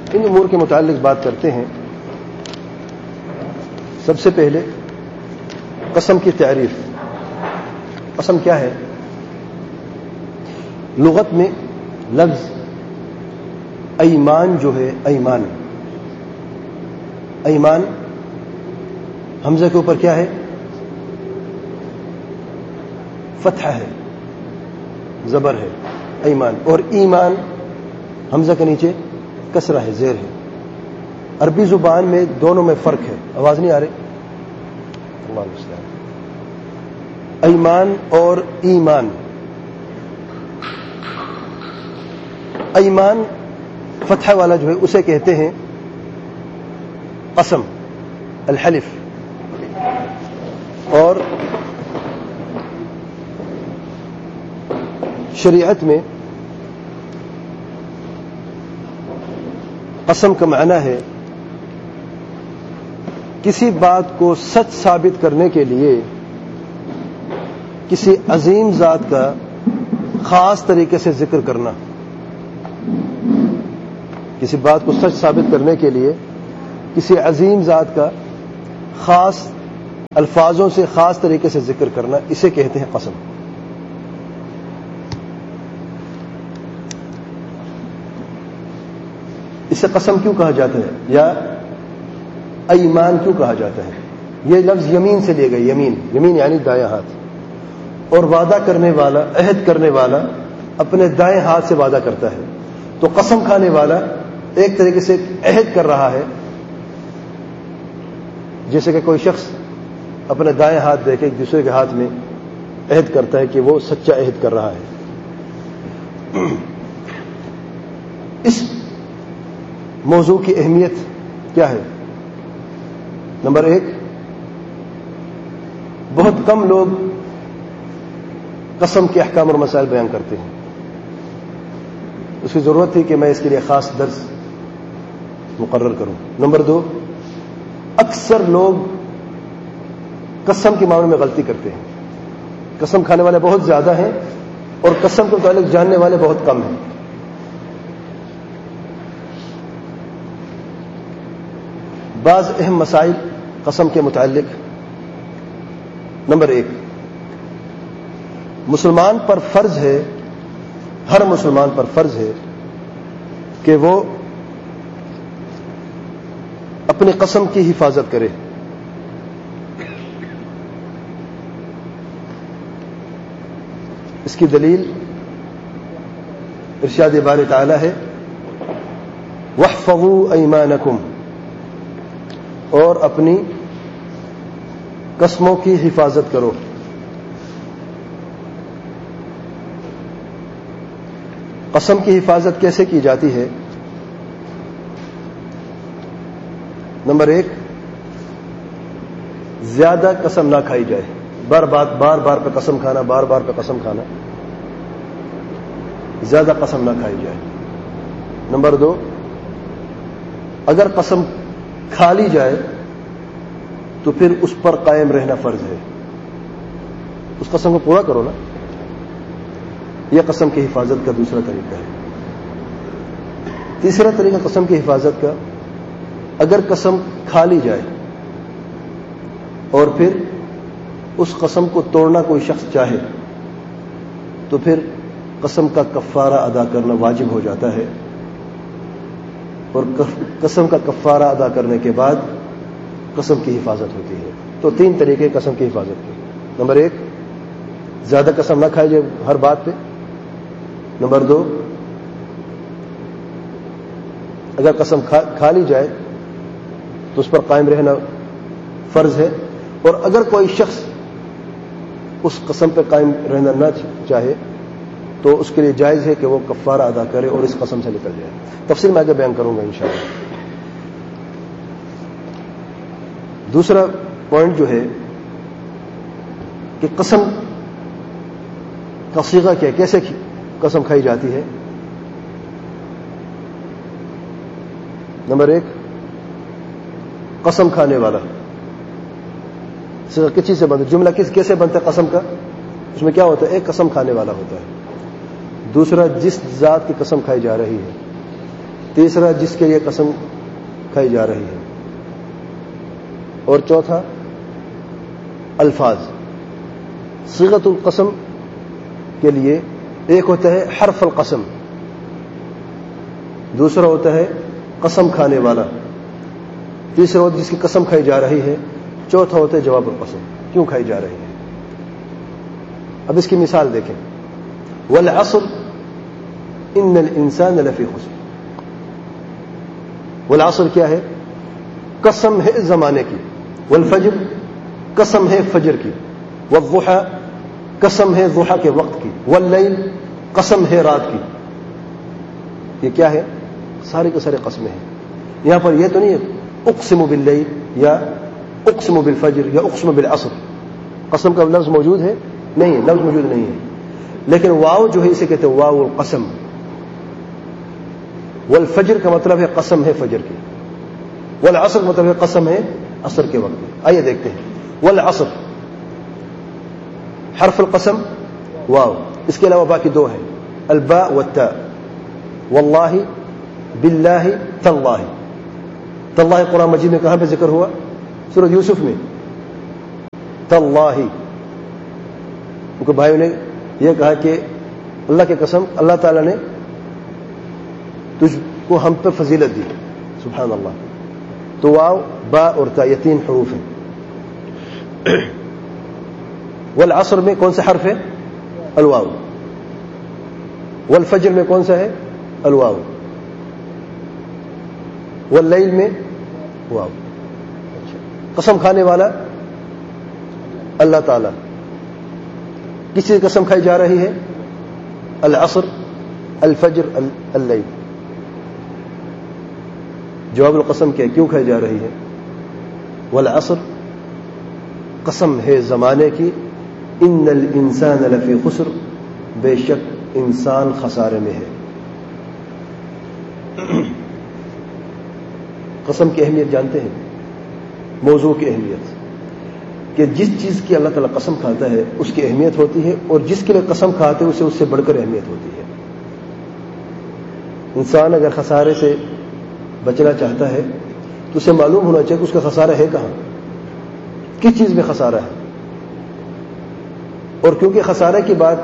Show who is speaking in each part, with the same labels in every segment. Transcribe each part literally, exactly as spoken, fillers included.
Speaker 1: ان امور کے متعلق بات کرتے ہیں. سب سے پہلے قسم کی تعریف. قسم کیا ہے؟ لغت میں لفظ ایمان جو ہے، ایمان ایمان حمزہ کے اوپر کیا ہے؟ فتح ہے، زبر ہے ایمان. اور ایمان حمزہ کے نیچے کسرہ ہے، زیر ہے. عربی زبان میں دونوں میں فرق ہے. آواز نہیں آ رہی؟ اللہ المستعان. ایمان اور ایمان. ایمان فتح والا جو ہے اسے کہتے ہیں قسم، الحلف. اور شریعت میں قسم کا معنی ہے کسی بات کو سچ ثابت کرنے کے لیے کسی عظیم ذات کا خاص طریقے سے ذکر کرنا. کسی بات کو سچ ثابت کرنے کے لیے کسی عظیم ذات کا خاص الفاظوں سے خاص طریقے سے ذکر کرنا، اسے کہتے ہیں قسم. اسے قسم کیوں کہا جاتا ہے یا ایمان کیوں کہا جاتا ہے؟ یہ لفظ یمین سے لیے گئے. یمین یمین یعنی دائیں ہاتھ. اور وعدہ کرنے والا، عہد کرنے والا اپنے دائیں ہاتھ سے وعدہ کرتا ہے. تو قسم کھانے والا ایک طریقے سے عہد کر رہا ہے، جیسے کہ کوئی شخص اپنے دائیں ہاتھ دے کے ایک دوسرے کے ہاتھ میں عہد کرتا ہے کہ وہ سچا عہد کر رہا ہے. اس موضوع کی اہمیت کیا ہے؟ نمبر ایک، بہت کم لوگ قسم کے احکام اور مسائل بیان کرتے ہیں. اس کی ضرورت تھی کہ میں اس کے لیے خاص درس مقرر کروں. نمبر دو، اکثر لوگ قسم کے معاملے میں غلطی کرتے ہیں. قسم کھانے والے بہت زیادہ ہیں اور قسم کے متعلق جاننے والے بہت کم ہیں. بعض اہم مسائل قسم کے متعلق. نمبر ایک، مسلمان پر فرض ہے، ہر مسلمان پر فرض ہے کہ وہ اپنی قسم کی حفاظت کرے. اس کی دلیل ارشاد باری تعالی ہے وَاحْفَظُوا أَيْمَانَكُمْ، اور اپنی قسموں کی حفاظت کرو. قسم کی حفاظت کیسے کی جاتی ہے؟ نمبر ایک، زیادہ قسم نہ کھائی جائے. بار بار بار بار پہ قسم کھانا، بار بار پہ قسم کھانا، زیادہ قسم نہ کھائی جائے. نمبر دو، اگر قسم کھا لی جائے تو پھر اس پر قائم رہنا فرض ہے. اس قسم کو پورا کرو نا. یہ قسم کی حفاظت کا دوسرا طریقہ ہے. تیسرا طریقہ قسم کی حفاظت کا، اگر قسم کھا لی جائے اور پھر اس قسم کو توڑنا کوئی شخص چاہے تو پھر قسم کا کفارہ ادا کرنا واجب ہو جاتا ہے. اور قسم کا کفارہ ادا کرنے کے بعد قسم کی حفاظت ہوتی ہے. تو تین طریقے قسم کی حفاظت کے. نمبر ایک، زیادہ قسم نہ کھائی جائے ہر بات پہ. نمبر دو، اگر قسم کھا, کھا لی جائے تو اس پر قائم رہنا فرض ہے. اور اگر کوئی شخص اس قسم پہ قائم رہنا نہ چاہے تو اس کے لیے جائز ہے کہ وہ کفارہ ادا کرے اور اس قسم سے نکل جائے. تفصیل میں آگے بیان کروں گا انشاءاللہ. دوسرا پوائنٹ جو ہے کہ قسم کا صیغہ کیا ہے، کیسے قسم کھائی جاتی ہے. نمبر ایک، قسم کھانے والا. صیغہ کس چیز سے بنتا ہے؟ جملہ کس کیسے بنتا ہے قسم کا؟ اس میں کیا ہوتا ہے؟ ایک قسم کھانے والا ہوتا ہے. دوسرا، جس ذات کی قسم کھائی جا رہی ہے. تیسرا جس کے لیے قسم کھائی جا رہی ہے، اور چوتھا الفاظ. صیغۃ القسم کے لیے ایک ہوتا ہے حرف القسم، دوسرا ہوتا ہے قسم کھانے والا، تیسرا ہوتا ہے جس کی قسم کھائی جا رہی ہے، چوتھا ہوتا ہے جواب القسم، کیوں کھائی جا رہی ہے. اب اس کی مثال دیکھیں. والعصر ان الانسان لفی خسر. والعصر کیا ہے؟ قسم ہے زمانے کی. والفجر قسم ہے فجر کی. والضحى قسم ہے ضحى کے وقت کی. واللیل قسم ہے رات کی. یہ کیا ہے؟ سارے کے سارے قسمیں ہیں. یہاں پر یہ تو نہیں ہے اقسم باللیل یا اقسم بالفجر یا اقسم بالعصر، قسم کا لفظ موجود ہے؟ نہیں، لفظ موجود نہیں ہے. لیکن واو جو ہے اسے کہتے ہیں واو القسم. والفجر کا مطلب ہے قسم ہے فجر کی. والعصر کا مطلب ہے قسم ہے عصر کے وقت کی. آئیے دیکھتے ہیں. والعصر حرف القسم واو، اس کے علاوہ باقی دو ہیں الباء والتاء. واللہ باللہ تاللہ. تاللہ قرآن مجید میں کہاں پہ ذکر ہوا؟ سورۃ یوسف میں. تاللہ ان کو بھائیوں نے یہ کہا کہ اللہ کی قسم اللہ تعالیٰ نے تجھ کو ہم پہ فضیلت دی. سبحان اللہ. تو واو با اور تا یہ تین حروف ہیں. والعصر میں کون سا حرف ہے؟ الواو. والفجر میں کون سا ہے؟ الواو. واللیل میں واو. قسم کھانے والا اللہ تعالی. کسی کی قسم کھائی جا رہی ہے؟ العصر، الفجر، اللیل. جواب القسم کیا؟ کیوں کھائی جا رہی ہے؟ والعصر قسم ہے زمانے کی. ان الانسان لفی خسر، بے شک انسان خسارے میں ہے. قسم کی اہمیت جانتے ہیں؟ موضوع کی اہمیت کہ جس چیز کی اللہ تعالیٰ قسم کھاتا ہے اس کی اہمیت ہوتی ہے، اور جس کے لیے قسم کھاتے ہیں اسے اس سے بڑھ کر اہمیت ہوتی ہے. انسان اگر خسارے سے بچنا چاہتا ہے تو اسے معلوم ہونا چاہیے کہ اس کا خسارہ ہے کہاں، کس چیز میں خسارہ ہے. اور کیونکہ خسارے کی بات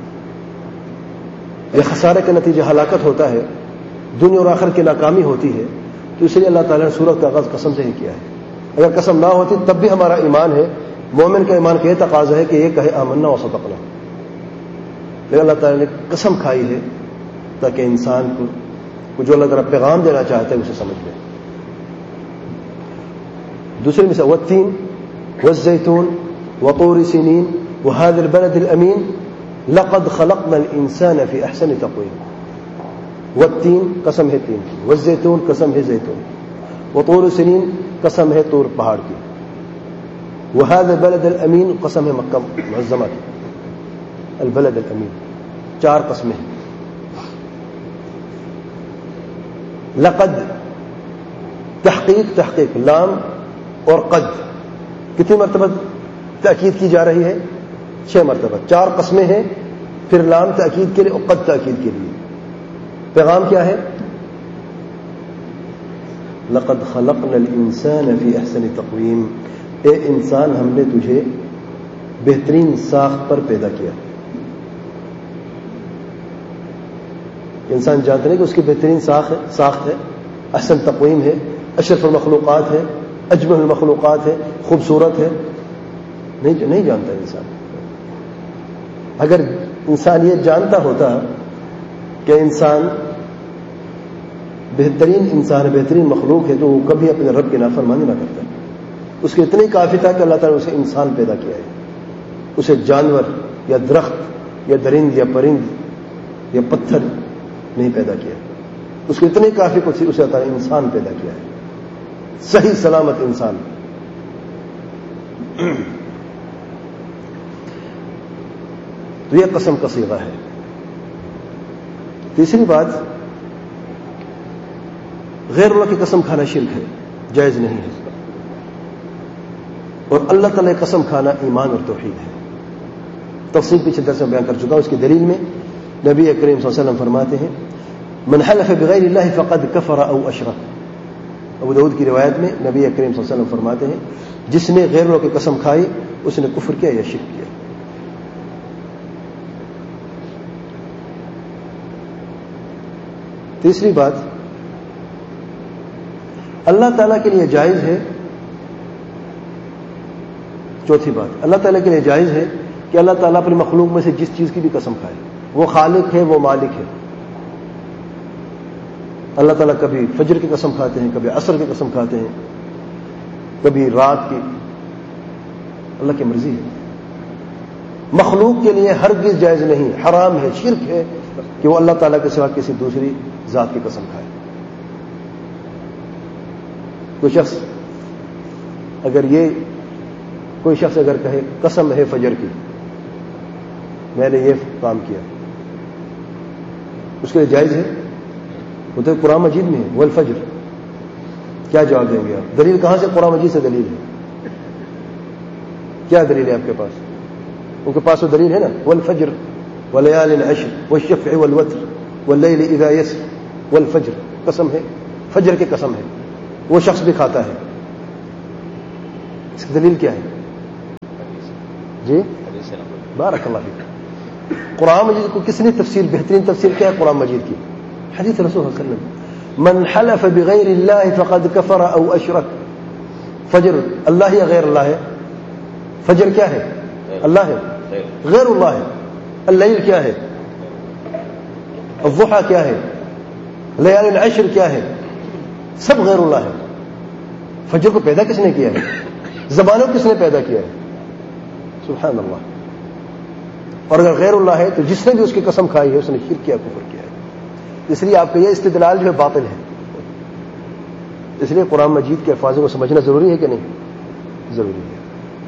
Speaker 1: یا خسارے کے نتیجے ہلاکت ہوتا ہے، دنیا اور آخرت کی ناکامی ہوتی ہے، تو اس لیے اللہ تعالیٰ نے سورۃ کا آغاز قسم سے ہی کیا ہے. اگر قسم نہ ہوتی تب بھی ہمارا ایمان ہے. مومن کا ایمان کا یہ تقاضا ہے کہ یہ کہے آمنا و صدقنا. لیکن اللہ تعالیٰ نے قسم کھائی ہے تاکہ انسان کو جو اللہ تعالیٰ پیغام دینا چاہتا ہے اسے سمجھ لے. دوسری مثال والتین والزیتون وطور سینین وهذا البلد الامین لقد خلقنا الانسان فی احسن تقویم. والتین قسم ہے تین کی، والزیتون قسم ہے زیتون، وطور سینین قسم ہے طور پہاڑ کی، وهذا البلد الامین قسم ہے مکہ معظمہ کی. البلد الامین چار قسمیں ہیں. لقد تحقیق تحقیق لام اور قد کتنی مرتبہ تاکید کی جا رہی ہے؟ چھ مرتبہ. چار قسمیں ہیں، پھر لام تاکید کے لیے اور قد تاکید کے لیے. پیغام کیا ہے؟ لقد خلقنا الانسان فی احسن تقویم. اے انسان ہم نے تجھے بہترین ساخت پر پیدا کیا. انسان جانتے نہیں کہ اس کی بہترین ساخت ہے، احسن تقویم ہے، اشرف المخلوقات ہے، اجمل المخلوقات ہے، خوبصورت ہے. نہیں نہیں جانتا انسان. اگر انسان یہ جانتا ہوتا کہ انسان بہترین انسان ہے، بہترین مخلوق ہے، تو وہ کبھی اپنے رب کی نافرمانی نہ کرتا. اس کے اتنے کافی تھا کہ اللہ تعالیٰ نے اسے انسان پیدا کیا ہے. اسے جانور یا درخت یا درند یا پرند یا پتھر نہیں پیدا کیا. اس کے اتنے کافی کو اسے اللہ تعالیٰ نے انسان پیدا کیا ہے، صحیح سلامت انسان. تو یہ قسم کا صیغہ ہے. تیسری بات، غیر اللہ کی قسم کھانا شرک ہے، جائز نہیں ہے. اور اللہ تعالیٰ کی قسم کھانا ایمان اور توحید ہے. تفصیل پیچھے درس میں بیان کر چکا ہوں. اس کی دلیل میں نبی کریم صلی اللہ علیہ وسلم فرماتے ہیں من حلف بغیر اللہ فقد کفر او اشرک. ابو داؤد کی روایت میں نبی کریم صلی اللہ علیہ وسلم فرماتے ہیں جس نے غیر اللہ کی قسم کھائی اس نے کفر کیا یا شرک کیا. تیسری بات، اللہ تعالیٰ کے لیے جائز ہے، چوتھی بات، اللہ تعالیٰ کے لیے جائز ہے کہ اللہ تعالیٰ اپنی مخلوق میں سے جس چیز کی بھی قسم کھائے. وہ خالق ہے، وہ مالک ہے. اللہ تعالیٰ کبھی فجر کی قسم کھاتے ہیں، کبھی عصر کی قسم کھاتے ہیں، کبھی رات کی. اللہ کی مرضی ہے. مخلوق کے لیے ہرگز جائز نہیں، حرام ہے، شرک ہے کہ وہ اللہ تعالیٰ کے سوا کسی دوسری ذات کی قسم کھائے. کوئی شخص اگر یہ کوئی شخص اگر کہے قسم ہے فجر کی میں نے یہ کام کیا، اس کے لیے جائز ہے؟ وہ تو قرآن مجید میں ہے والفجر. کیا جواب دیں گے آپ؟ دلیل کہاں سے؟ قرآن مجید سے دلیل ہے. کیا دلیل ہے آپ کے پاس؟ ان کے پاس وہ دلیل ہے نا، والفجر ولیال عشر والشفع والوتر واللیل اذا یسر والفجر. قسم ہے، فجر کی قسم ہے. وہ شخص بھی کھاتا ہے. اس کی دلیل کیا ہے؟ جی بارک اللہ فیک. قرآن مجید کو کس نے تفسیر، بہترین تفسیر کیا ہے قرآن مجید کی؟ حدیث رسول صلی اللہ علیہ وسلم، من حلف بغیر اللہ فقد کفر او اشرک. فجر اللہ یا غیر اللہ ہے؟ فجر کیا ہے؟ اللہ ہے. غیر اللہ ہے. اللیل کیا ہے؟ الضحى کیا ہے؟ لیال العشر کیا ہے؟ سب غیر اللہ ہے. فجر کو پیدا کس نے کیا ہے؟ زبانوں کس نے پیدا کیا ہے؟ سبحان اللہ. اور اگر غیر اللہ ہے تو جس نے بھی اس کی قسم کھائی ہے اس نے شرک کیا، کفر کیا ہے. اس لیے آپ کا یہ استدلال جو ہے باطل ہے. اس لیے قرآن مجید کے الفاظوں کو سمجھنا ضروری ہے کہ نہیں؟ ضروری ہے.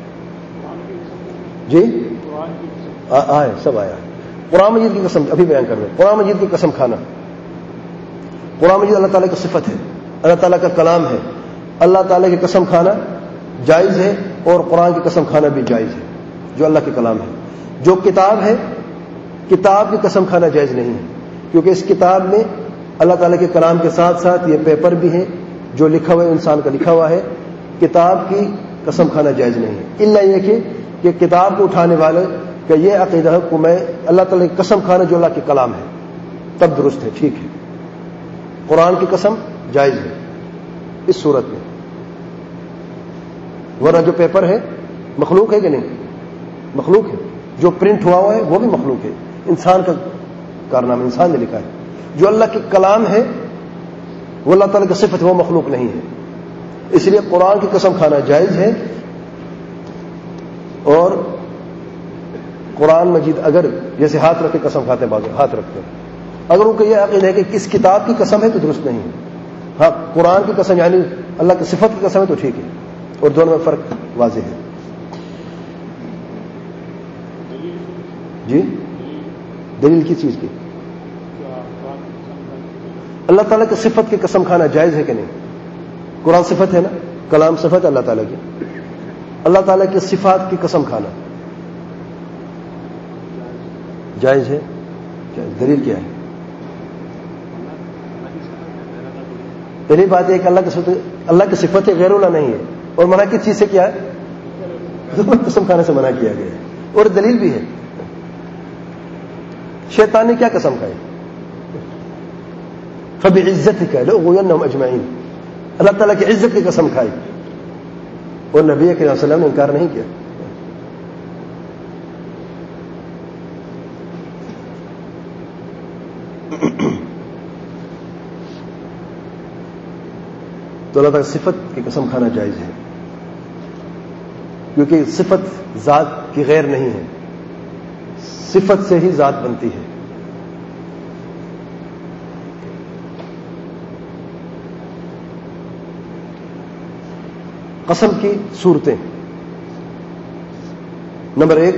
Speaker 1: جی آئے سب آیا. قرآن مجید کی قسم ابھی بیان کر رہے ہیں. قرآن مجید کی قسم کھانا، قرآن مجید اللہ تعالیٰ کی صفت ہے، اللہ تعالیٰ کا کلام ہے. اللہ تعالیٰ کی قسم کھانا جائز ہے اور قرآن کی قسم کھانا بھی جائز ہے جو اللہ کے کلام ہے. جو کتاب ہے، کتاب کی قسم کھانا جائز نہیں ہے کیونکہ اس کتاب میں اللہ تعالیٰ کے کلام کے ساتھ ساتھ یہ پیپر بھی ہیں جو لکھا ہوا ہے، انسان کا لکھا ہوا ہے. کتاب کی قسم کھانا جائز نہیں ہے الا یہ کہ کہ کتاب کو اٹھانے والے کا یہ عقیدہ ہے کہ میں اللہ تعالیٰ کی قسم کھانا جو اللہ کے کلام ہے تب درست ہے، ٹھیک ہے. قرآن کی قسم جائز ہے اس صورت میں، ورنہ جو پیپر ہے مخلوق ہے کہ نہیں؟ مخلوق ہے. جو پرنٹ ہوا ہوا ہے وہ بھی مخلوق ہے، انسان کا کارنامہ، انسان نے لکھا ہے. جو اللہ کے کلام ہے وہ اللہ تعالیٰ کی صفت، وہ مخلوق نہیں ہے. اس لیے قرآن کی قسم کھانا جائز ہے. اور قرآن مجید اگر جیسے ہاتھ رکھ کے قسم کھاتے ہیں، بعض ہاتھ رکھتے ہیں، اگر ان کو یہ عقیدہ ہے کہ کس کتاب کی قسم ہے تو درست نہیں ہے. ہاں قرآن کی قسم یعنی اللہ کی صفت کی قسم ہے تو ٹھیک ہے، اور دونوں میں فرق واضح ہے. جی دلیل کی چیز کی؟ اللہ تعالیٰ کی صفت کی قسم کھانا جائز ہے کہ نہیں؟ قرآن صفت ہے نا، کلام صفت ہے اللہ تعالیٰ کی. اللہ تعالیٰ کی صفات کی قسم کھانا جائز ہے. دلیل کیا ہے؟ پہلی بات یہ کہ اللہ کی صفت اللہ کی صفت غیر اللہ نہیں ہے، اور منع کی چیز سے کیا ہے؟ قسم کھانے سے منع کیا گیا ہے. اور دلیل بھی ہے. شیطان نے کیا قسم کھائی؟ فبعزتک لأغوینہم اجمعین. اللہ تعالیٰ کی عزت کی قسم کھائی اور نبی کریم صلی اللہ علیہ وسلم نے انکار نہیں کیا. تو اللہ تعالیٰ صفت کی قسم کھانا جائز ہے کیونکہ صفت ذات کی غیر نہیں ہے، صفت سے ہی ذات بنتی ہے. قسم کی صورتیں، نمبر ایک،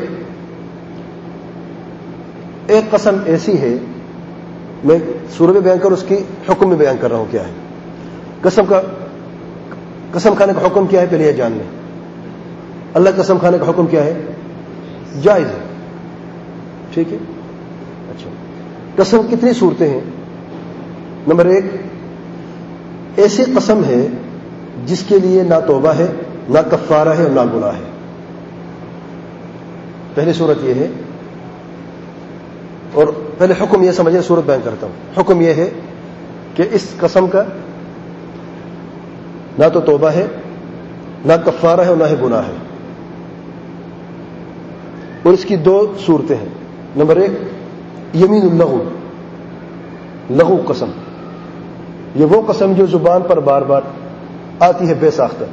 Speaker 1: ایک قسم ایسی ہے، میں صورت میں بیان کر اس کی حکم میں بیان کر رہا ہوں کیا ہے. قسم کا قسم کھانے کا حکم کیا ہے پہلے یہ جان لیں. اللہ قسم کھانے کا حکم کیا ہے؟ جائز ہے، ٹھیک ہے. اچھا قسم کتنی صورتیں ہیں؟ نمبر ایک، ایسی قسم ہے جس کے لیے نہ توبہ ہے، نہ کفارہ ہے اور نہ گناہ ہے. پہلی صورت یہ ہے، اور پہلے حکم یہ سمجھیں، صورت بیان کرتا ہوں. حکم یہ ہے کہ اس قسم کا نہ تو توبہ ہے، نہ کفارہ ہے اور نہ ہی گناہ ہے. اور اس کی دو صورتیں ہیں. نمبر ایک، یمین اللغو، لغو قسم. یہ وہ قسم جو زبان پر بار بار آتی ہے بے ساختہ.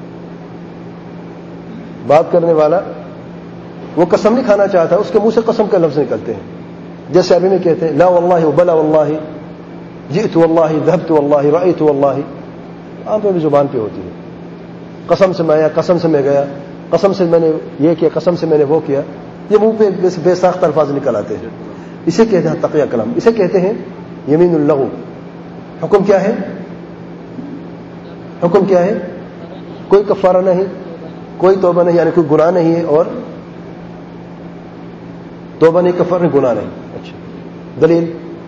Speaker 1: بات کرنے والا وہ قسم نہیں کھانا چاہتا، اس کے منہ سے قسم کا لفظ نکلتے ہیں. جیسے عربی میں کہتے ہیں لا واللہ وبلا واللہ، جئت واللہ، ذهبت واللہ، رأیت واللہ. عام پہ بھی زبان پہ ہوتی ہے. قسم سے میں آیا، قسم سے میں گیا، قسم سے میں نے یہ کیا، قسم سے میں نے وہ کیا. یہ منہ پہ بے ساختہ الفاظ نکل آتے ہیں. اسے کہتے ہیں تقیہ کلام، اسے کہتے ہیں یمین اللغو. حکم کیا ہے؟ حکم کیا ہے؟ کوئی کفارہ نہیں، کوئی توبہ نہیں، یعنی کوئی گناہ نہیں ہے. اور توبہ نہیں، کفارہ نہیں، گناہ نہیں. اچھا، دلیل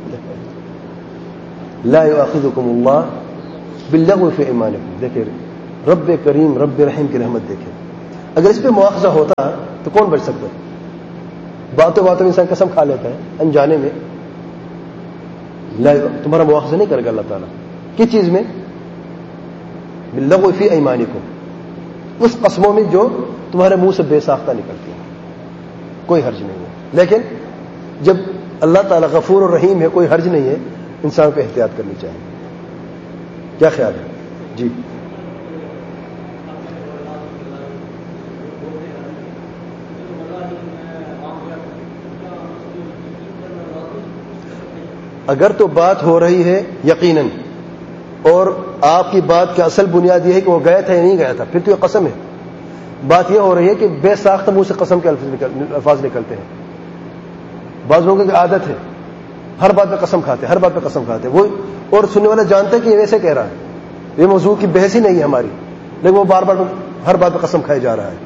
Speaker 1: لا یؤاخذکم اللہ باللغو فی ایمانکم. دیکھیں رب کریم، رب رحیم کی رحمت دیکھیں. اگر اس پہ مواخذہ ہوتا تو کون بچ سکتا ہے؟ باتوں باتوں میں انسان قسم کھا لیتا ہے انجانے میں. لا تمہارا مواخذہ نہیں کرے گا اللہ تعالیٰ. کس چیز میں؟ باللغو فی ایمانکم، اس قسموں میں جو تمہارے منہ سے بے ساختہ نکلتی ہیں. کوئی حرج نہیں ہے. لیکن جب اللہ تعالیٰ غفور اور رحیم ہے، کوئی حرج نہیں ہے، انسان کو احتیاط کرنی چاہیے. کیا خیال ہے؟ جی اگر تو بات ہو رہی ہے یقیناً، اور آپ کی بات کی اصل بنیاد یہ ہے کہ وہ گیا تھا یا نہیں گیا تھا، پھر تو یہ قسم ہے. بات یہ ہو رہی ہے کہ بے ساختہ منہ سے قسم کے الفاظ نکلتے ہیں. بعض لوگوں کی عادت ہے ہر بات پہ قسم کھاتے، ہر بات پہ قسم کھاتے. وہ اور سننے والا جانتا ہے کہ یہ ویسے کہہ رہا ہے، یہ موضوع کی بحث ہی نہیں ہے ہماری، لیکن وہ بار بار ہر بات پہ قسم کھائے جا رہا ہے.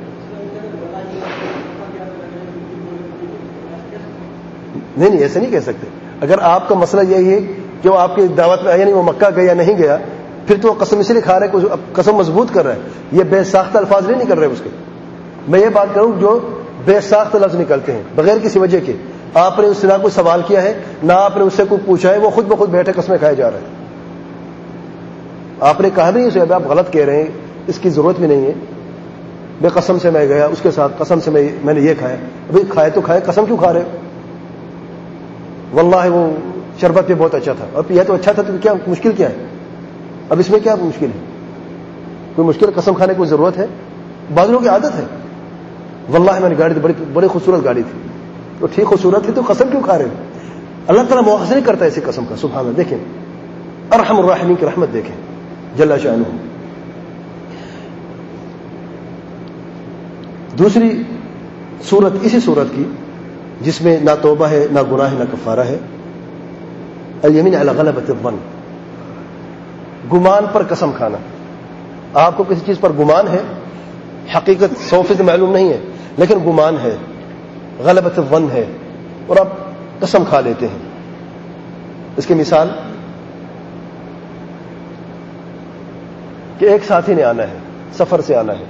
Speaker 1: نہیں نہیں، ایسے نہیں کہہ سکتے. اگر آپ کا مسئلہ یہی ہے کہ وہ آپ کی دعوت میں آیا نہیں، وہ مکہ گیا یا نہیں گیا، پھر تو وہ قسم اس لیے کھا رہے کہ قسم مضبوط کر رہا ہے. یہ بے ساختہ الفاظ نہیں نکل رہے اس کے. میں یہ بات کروں جو بے ساختہ لفظ نکلتے ہیں بغیر کسی وجہ کے. آپ نے اس سے نہ کوئی سوال کیا ہے، نہ آپ نے اس سے کوئی پوچھا ہے، وہ خود بخود بیٹھے قسمیں کھائے جا رہے ہیں. آپ نے کہا نہیں اسے آپ غلط کہہ رہے ہیں، اس کی ضرورت بھی نہیں ہے. بے قسم سے میں گیا اس کے ساتھ، قسم سے میں میں نے یہ کھایا. ابھی کھائے تو کھائے، قسم کیوں کھا رہے؟ واللہ وہ شربت پہ بہت اچھا تھا، اب یہ تو اچھا تھا تو کیا مشکل کیا ہے؟ اب اس میں کیا مشکل ہے؟ کوئی مشکل قسم کھانے کی کوئی ضرورت ہے؟ بعض لوگوں کی عادت ہے. واللہ میں نے گاڑی تھی، بڑی بڑی خوبصورت گاڑی تھی. تو ٹھیک خوبصورت تھی تو قسم کیوں کھا رہے ہیں؟ اللہ تعالیٰ مواخذہ نہیں کرتا ایسی قسم کا. سبحان اللہ. دیکھیں ارحم الراحمین کی رحمت دیکھیں جل شانہ. دوسری صورت اسی صورت کی جس میں نہ توبہ ہے، نہ گناہ ہے، نہ کفارہ ہے، الیمین علی غلبۃ الظن، گمان پر قسم کھانا. آپ کو کسی چیز پر گمان ہے، حقیقت سو فیصد معلوم نہیں ہے لیکن گمان ہے، غلبۃ الظن ہے، اور آپ قسم کھا لیتے ہیں. اس کی مثال کہ ایک ساتھی نے آنا ہے، سفر سے آنا ہے.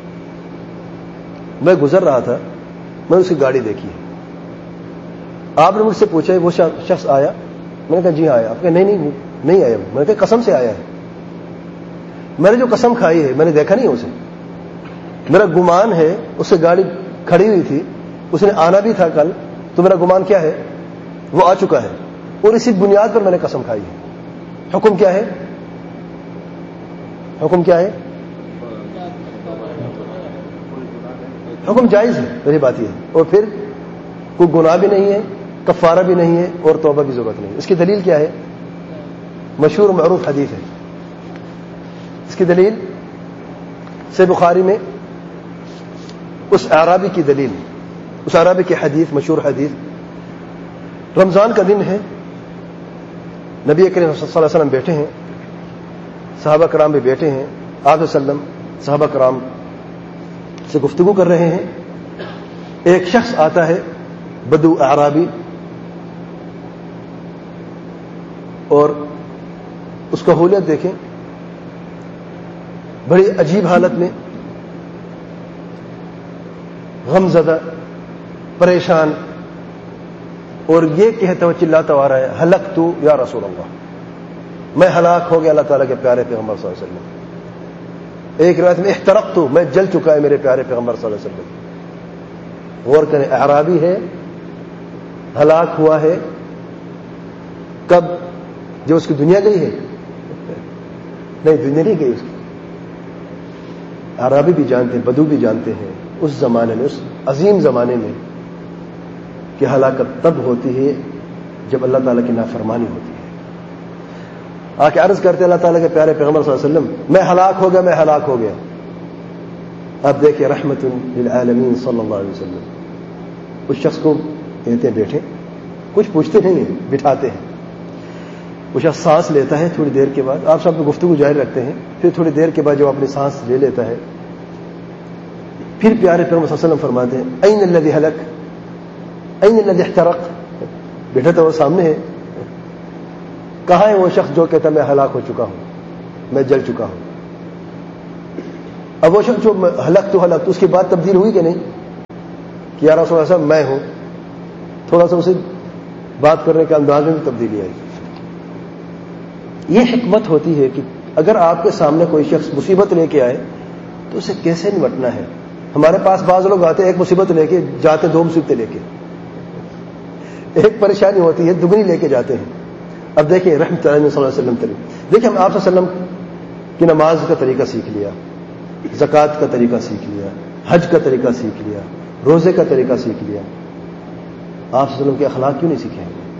Speaker 1: میں گزر رہا تھا، میں اس کی گاڑی دیکھی ہے. آپ نے مجھ سے پوچھا وہ شخص آیا؟ میں نے کہا جی آیا. آپ کہا نہیں نہیں نہیں آیا. میں نے کہا قسم سے آیا ہے. میں نے جو قسم کھائی ہے میں نے دیکھا نہیں اسے، میرا گمان ہے اس سے گاڑی کھڑی ہوئی تھی، اس نے آنا بھی تھا کل، تو میرا گمان کیا ہے وہ آ چکا ہے، اور اسی بنیاد پر میں نے قسم کھائی ہے. حکم کیا ہے؟ حکم کیا ہے؟ حکم جائز ہے، میری بات یہ ہے. اور پھر کوئی گناہ بھی نہیں ہے، کفارہ بھی نہیں ہے، اور توبہ کی ضرورت نہیں ہے. اس کی دلیل کیا ہے؟ مشہور معروف حدیث ہے. اس کی دلیل سے بخاری میں اس اعرابی کی دلیل، اس اعرابی کی حدیث، مشہور حدیث. رمضان کا دن ہے، نبی کریم صلی اللہ علیہ وسلم بیٹھے ہیں، صحابہ کرام بھی بیٹھے ہیں. آپ وسلم صحابہ کرام سے گفتگو کر رہے ہیں. ایک شخص آتا ہے بدو اعرابی، اور اس کا حولیت دیکھیں، بڑی عجیب حالت میں، غم زدہ، پریشان، اور یہ کہتا ہوا چلاتا آ رہا ہے ہلکت یا رسول اللہ، میں ہلاک ہو گیا اللہ تعالیٰ کے پیارے پیغمبر صلی اللہ علیہ وسلم۔ ایک روایت میں احترقت، میں جل چکا ہے میرے پیارے پیغمبر صلی اللہ علیہ وسلم۔ غور کریں، اعرابی ہے، ہلاک ہوا ہے، کب؟ جو اس کی دنیا گئی ہے؟ نہیں، دنیا نہیں گئی اس کی۔ اعرابی بھی جانتے ہیں، بدو بھی جانتے ہیں اس زمانے میں، اس عظیم زمانے میں، کہ ہلاکت تب ہوتی ہے جب اللہ تعالیٰ کی نافرمانی ہوتی ہے۔ آ کے عرض کرتے اللہ تعالیٰ کے پیارے پیغمبر صلی اللہ علیہ وسلم، میں ہلاک ہو گیا، میں ہلاک ہو گیا۔ اب دیکھیں رحمت للعالمین صلی اللہ علیہ وسلم اس شخص کو کہتے ہیں بیٹھے، کچھ پوچھتے نہیں ہیں، بٹھاتے ہیں۔ وہ شخص سانس لیتا ہے، تھوڑی دیر کے بعد آپ سب گفتگو جاری رکھتے ہیں، پھر تھوڑی دیر کے بعد جب اپنی سانس لے لیتا ہے، پھر پیارے پیغمبر صلی اللہ علیہ وسلم فرماتے ہیں این الذی ہلک، این الذی احترق، بیٹھا تو وہ سامنے ہے، کہاں ہے وہ شخص جو کہتا میں ہلاک ہو چکا ہوں، میں جل چکا ہوں؟ اب وہ شخص جو ہلک تو ہلک، اس کی بات تبدیل ہوئی کہ نہیں؟ کہ یا رسول اللہ صاحب میں ہوں، تھوڑا سا اسے بات کرنے کے انداز میں بھی تبدیلی آئی۔ یہ حکمت ہوتی ہے کہ اگر آپ کے سامنے کوئی شخص مصیبت لے کے آئے تو اسے کیسے نمٹنا ہے۔ ہمارے پاس بعض لوگ آتے ہیں ایک مصیبت لے کے جاتے، دو مصیبتیں لے کے، ایک پریشانی ہوتی ہے دگنی لے کے جاتے ہیں۔ اب دیکھیں رحمت اللہ صلی اللہ علیہ وسلم، دیکھیں ہم آپ صلی اللہ علیہ وسلم کی نماز کا طریقہ سیکھ لیا، زکوٰۃ کا طریقہ سیکھ لیا، حج کا طریقہ سیکھ لیا، روزے کا طریقہ سیکھ لیا، آپ صلی اللہ علیہ وسلم کے اخلاق کیوں نہیں سیکھے؟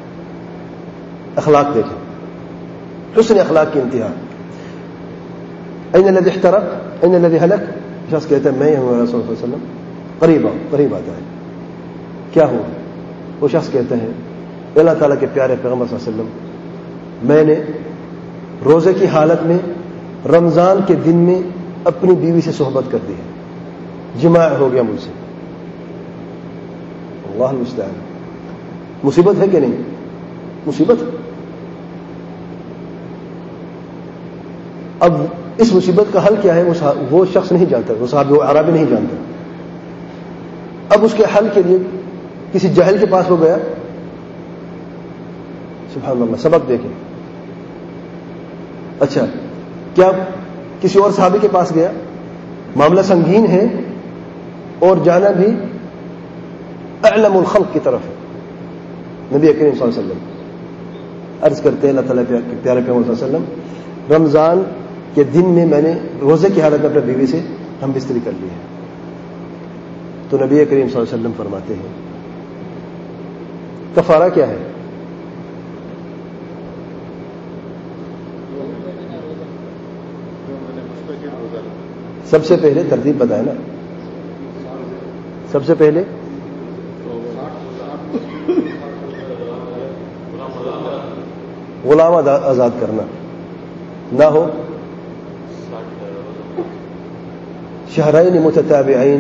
Speaker 1: اخلاق دیکھیں، حسن اخلاق کی انتہا۔ این الذی احترق این الذی ہلک، شخص کہتا ہے میں ہوں رسول اللہ صلی اللہ علیہ وسلم، قریب آؤ، قریب آتا ہے، کیا ہوا؟ وہ شخص کہتا ہے اللہ تعالیٰ کے پیارے پیغمبر صلی اللہ علیہ وسلم، میں نے روزے کی حالت میں رمضان کے دن میں اپنی بیوی سے صحبت کر دی ہے، جماع ہو گیا مجھ سے۔ اللہ المستعان، مصیبت ہے کہ نہیں؟ مصیبت۔ اب اس مصیبت کا حل کیا ہے وہ شخص نہیں جانتا، وہ صاحب وہ عربی نہیں جانتا۔ اب اس کے حل کے لیے کسی جاہل کے پاس ہو گیا، سبحان اللہ، سبق دیکھیں۔ اچھا، کیا کسی اور صحابی کے پاس گیا؟ معاملہ سنگین ہے اور جانا بھی اعلم الخلق کی طرف ہے، نبی کریم صلی اللہ علیہ وسلم عرض کرتے ہیں اللہ تعالیٰ کے پیارے پیغمبر صلی اللہ علیہ وسلم، رمضان کے دن میں میں نے روزے کی حالت میں اپنے بیوی سے ہم بستری کر لی ہے۔ تو نبی کریم صلی اللہ علیہ وسلم فرماتے ہیں کفارہ کیا ہے؟ سب سے پہلے ترتیب بتائے نا، سب سے پہلے غلام آزاد کرنا نہ ہو، شہرین متتابعین،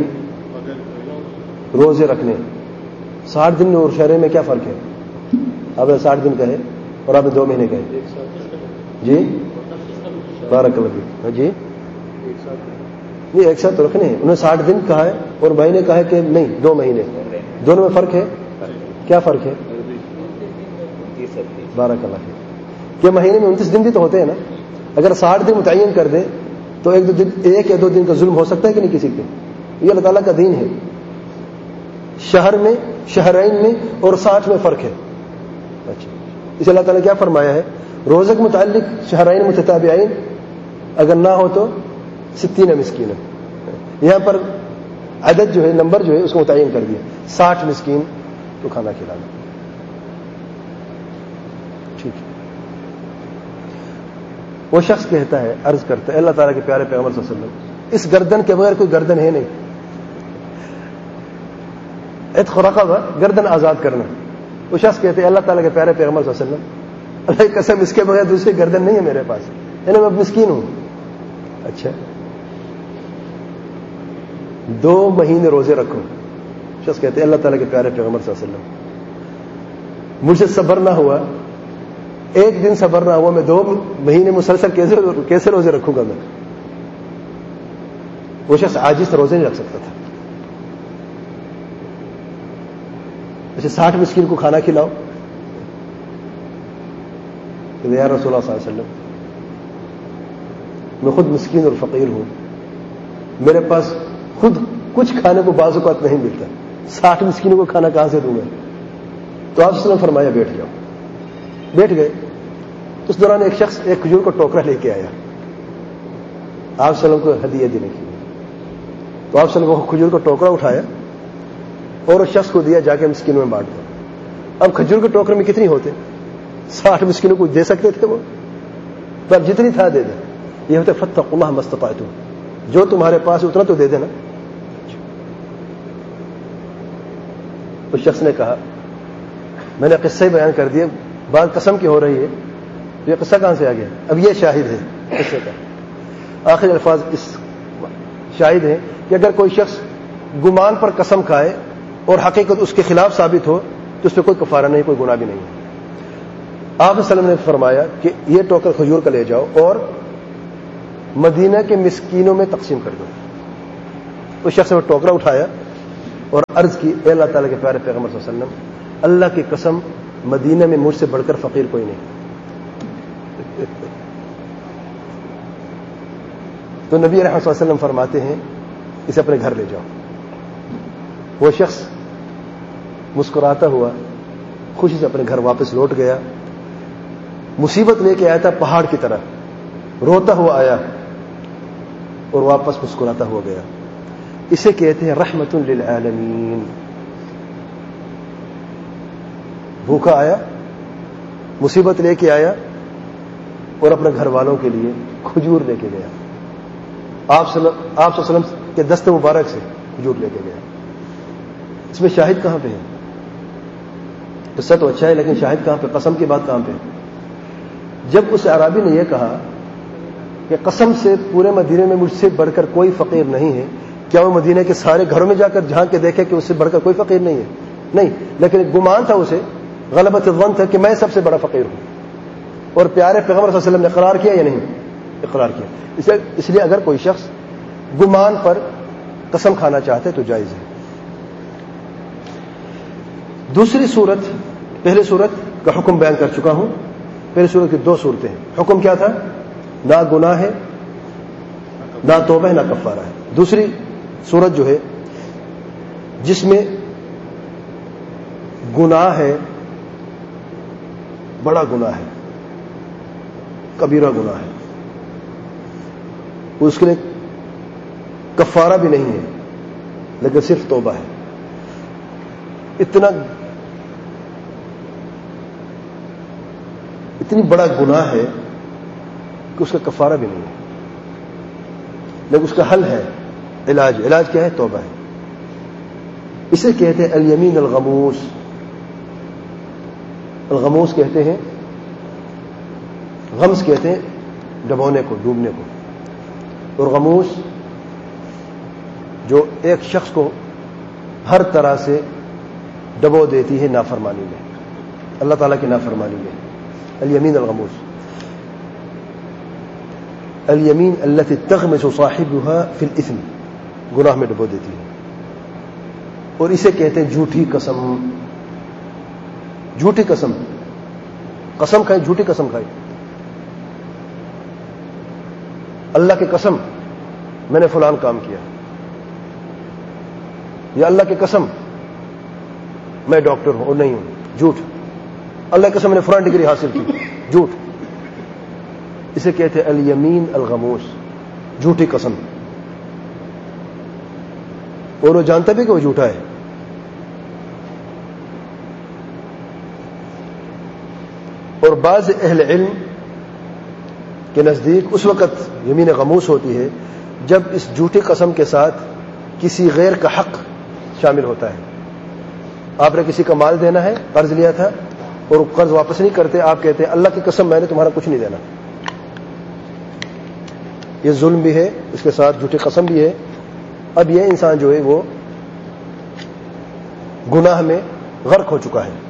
Speaker 1: روزے رکھنے۔ ساٹھ دن اور شہرے میں کیا فرق ہے؟ آپ نے ساٹھ دن کہے اور آپ نے دو مہینے کہے، جی بارک اللہ فیک، جی یہ ایک ساتھ رکھنے ہیں، انہوں نے ساٹھ دن کہا ہے اور بھائی نے کہا کہ نہیں دو مہینے، دونوں میں فرق ہے، کیا فرق ہے؟ بارک اللہ فیک، کہ مہینے میں انتیس دن بھی تو ہوتے ہیں نا، اگر ساٹھ دن متعین کر دیں تو ایک دو دن، ایک یا دو دن کا ظلم ہو سکتا ہے کہ نہیں کسی پہ؟ یہ اللہ تعالیٰ کا دین ہے۔ شہر میں، شہرین میں اور ساٹھ میں فرق ہے۔ اچھا، اسے اللہ تعالیٰ کیا فرمایا ہے؟ روزے کے متعلق شہرین متتابعین، اگر نہ ہو تو ستین مسکین، یہاں پر عدد جو ہے، نمبر جو ہے اس کو متعین کر دیا، ساٹھ مسکین کو کھانا کھلانا۔ ٹھیک ہے، وہ شخص کہتا ہے، عرض کرتا ہے اللہ تعالیٰ کے پیارے پیغمبر صلی اللہ علیہ وسلم، اس گردن کے بغیر کوئی گردن ہے نہیں، عتق رقبہ، گردن آزاد کرنا۔ وہ شخص کہتے ہیں اللہ تعالیٰ کے پیارے پیغمبر صلی اللہ علیہ وسلم، اللہ کی قسم اس کے بغیر دوسری گردن نہیں ہے میرے پاس، یعنی میں مسکین ہوں۔ اچھا، دو مہینے روزے رکھو۔ شخص کہتے ہیں اللہ تعالیٰ کے پیارے پیغمبر صلی اللہ علیہ وسلم، مجھے صبر نہ ہوا، ایک دن صبر نہ ہوا میں دو مہینے مسلسل کیسے کیسے روزے رکھوں گا میں؟ وہ شخص عاجز روزے نہیں رکھ سکتا تھا. اچھا ساٹھ مسکین کو کھانا کھلاؤ کہ یا رسول اللہ صلی اللہ علیہ وسلم میں خود مسکین اور فقیر ہوں, میرے پاس خود کچھ کھانے کو بعض اوقات نہیں ملتا, ساٹھ مسکینوں کو کھانا کہاں سے دوں میں؟ تو آپ صلی اللہ علیہ وسلم فرمایا بیٹھ جاؤ. بیٹھ گئے. اس دوران ایک شخص ایک کھجور کا ٹوکرا لے کے آیا, آپ صلی اللہ علیہ وسلم کو ہدیہ دینے کے لیے. تو آپ صلی اللہ علیہ وسلم کو کھجور کا ٹوکرا اٹھایا اور اس شخص کو دیا, جا کے مسکینوں میں بانٹ دو. اب کھجور کے ٹوکرے میں کتنی ہوتے؟ ساٹھ مسکینوں کو دے سکتے تھے وہ, پر جتنی تھا دے دیں. یہ ہوتے فاتقوا اللہ ما استطعتم, جو تمہارے پاس اتنا تو دے دینا. اس شخص نے کہا میں نے قصہ ہی بیان کر دیا, بات قسم کی ہو رہی ہے, یہ قصہ کہاں سے آ گیا؟ اب یہ شاہد ہے قصے کا. آخری الفاظ اس شاہد ہیں کہ اگر کوئی شخص گمان پر قسم کھائے اور حقیقت اس کے خلاف ثابت ہو تو اس پہ کوئی کفارہ نہیں, کوئی گناہ بھی نہیں ہے. آپ صلی اللہ علیہ وسلم نے فرمایا کہ یہ ٹوکر کھجور کا لے جاؤ اور مدینہ کے مسکینوں میں تقسیم کر دو. اس شخص نے ٹوکرا اٹھایا اور عرض کی اے اللہ تعالیٰ کے پیارے پیغمبر صلی اللہ علیہ وسلم, اللہ کی قسم مدینہ میں مجھ سے بڑھ کر فقیر کوئی نہیں. تو نبی رحمۃ اللہ علیہ وسلم فرماتے ہیں اسے اپنے گھر لے جاؤ. وہ شخص مسکراتا ہوا خوشی سے اپنے گھر واپس لوٹ گیا. مصیبت لے کے آیا تھا پہاڑ کی طرح, روتا ہوا آیا اور واپس مسکراتا ہوا گیا. اسے کہتے ہیں رحمت للعالمین. بھوکا آیا, مصیبت لے کے آیا اور اپنے گھر والوں کے لیے کھجور لے کے گیا. آپ صلی اللہ علیہ وسلم کے دست مبارک سے کھجور لے کے گیا. اس میں شاہد کہاں پہ ہے؟ قصہ تو اچھا ہے لیکن شاہد کہاں پہ؟ قسم کی بات کہاں پہ؟ جب اس عرابی نے یہ کہا کہ قسم سے پورے مدینے میں مجھ سے بڑھ کر کوئی فقیر نہیں ہے, کیا وہ مدینے کے سارے گھروں میں جا کر جھانک کے دیکھے کہ اس سے بڑھ کر کوئی فقیر نہیں ہے؟ نہیں, لیکن ایک گمان تھا اسے, غلبت الظن تھا کہ میں سب سے بڑا فقیر ہوں. اور پیارے پیغمبر صلی اللہ علیہ وسلم نے اقرار کیا یا نہیں؟ اقرار کیا. اس لیے اگر کوئی شخص گمان پر قسم کھانا چاہتے تو جائز ہے. دوسری صورت, پہلے صورت کا حکم بیان کر چکا ہوں. پہلی صورت کی دو صورتیں ہیں. حکم کیا تھا؟ نہ گناہ ہے, نہ توبہ ہے, نہ کفارہ ہے. دوسری صورت جو ہے جس میں گناہ ہے, بڑا گناہ ہے, کبیرہ گناہ ہے, اس کے لیے کفارہ بھی نہیں ہے لیکن صرف توبہ ہے. اتنا اتنی بڑا گناہ ہے کہ اس کا کفارہ بھی نہیں ہے لیکن اس کا حل ہے, علاج. علاج کیا ہے؟ توبہ ہے. اسے کہتے ہیں الیمین الغموس. الغموس کہتے ہیں, غمس کہتے ہیں ڈبونے کو, ڈوبنے کو. اور غموس جو ایک شخص کو ہر طرح سے ڈبو دیتی ہے نافرمانی میں, اللہ تعالیٰ کی نافرمانی میں. الیمین الغموس, الیمین التي تغمس صاحبها في الاثم, گناہ میں ڈبو دیتی ہے. اور اسے کہتے ہیں جھوٹی قسم. جھوٹی قسم, قسم کھائی, جھوٹی قسم کھائی. اللہ کی قسم میں نے فلان کام کیا, یا اللہ کی قسم میں ڈاکٹر ہوں اور نہیں ہوں, جھوٹ. اللہ کی قسم میں نے فلان ڈگری حاصل کی, جھوٹ. اسے کہتے ہیں الیمین الغموس, جھوٹی قسم. اور وہ جانتا بھی کہ وہ جھوٹا ہے. اور بعض اہل علم کے نزدیک اس وقت یمین غموس ہوتی ہے جب اس جھوٹی قسم کے ساتھ کسی غیر کا حق شامل ہوتا ہے. آپ نے کسی کا مال دینا ہے, قرض لیا تھا اور قرض واپس نہیں کرتے, آپ کہتے ہیں اللہ کی قسم میں نے تمہارا کچھ نہیں دینا. یہ ظلم بھی ہے, اس کے ساتھ جھوٹی قسم بھی ہے. اب یہ انسان جو ہے وہ گناہ میں غرق ہو چکا ہے.